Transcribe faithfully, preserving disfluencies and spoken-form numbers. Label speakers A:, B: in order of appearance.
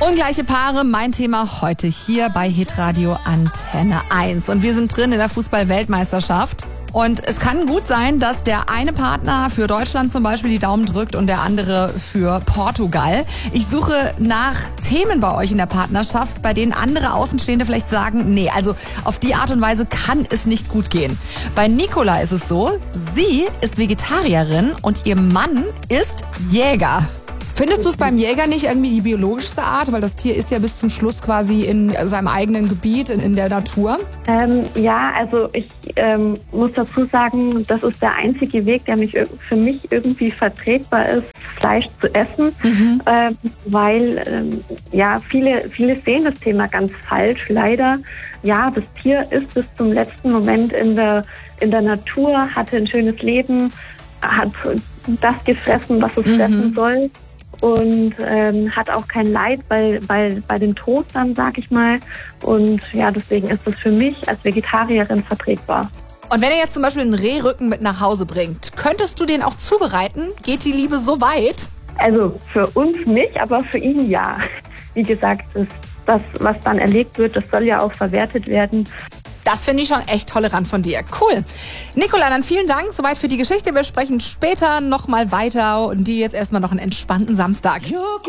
A: Ungleiche Paare, mein Thema heute hier bei Hitradio Antenne eins. Und wir sind drin in der Fußball-Weltmeisterschaft. Und es kann gut sein, dass der eine Partner für Deutschland zum Beispiel die Daumen drückt und der andere für Portugal. Ich suche nach Themen bei euch in der Partnerschaft, bei denen andere Außenstehende vielleicht sagen, nee, also auf die Art und Weise kann es nicht gut gehen. Bei Nicola ist es so, sie ist Vegetarierin und ihr Mann ist Jäger.
B: Findest du es beim Jäger nicht irgendwie die biologischste Art? Weil das Tier ist ja bis zum Schluss quasi in seinem eigenen Gebiet, in, in der Natur.
C: Ähm, ja, also ich ähm, muss dazu sagen, das ist der einzige Weg, der mich für mich irgendwie vertretbar ist, Fleisch zu essen. Mhm. Ähm, weil ähm, ja viele, viele sehen das Thema ganz falsch, leider. Ja, das Tier ist bis zum letzten Moment in der, in der Natur, hatte ein schönes Leben, hat das gefressen, was es mhm. fressen soll. Und ähm, hat auch kein Leid bei, bei, bei dem Tod dann, sag ich mal. Und ja, deswegen ist das für mich als Vegetarierin vertretbar.
A: Und wenn er jetzt zum Beispiel einen Rehrücken mit nach Hause bringt, könntest du den auch zubereiten? Geht die Liebe so weit?
C: Also für uns nicht, aber für ihn ja. Wie gesagt, das, das was dann erlegt wird, das soll ja auch verwertet werden.
A: Das finde ich schon echt tolerant von dir. Cool. Nicola, dann vielen Dank. Soweit für die Geschichte. Wir sprechen später nochmal weiter und dir jetzt erstmal noch einen entspannten Samstag.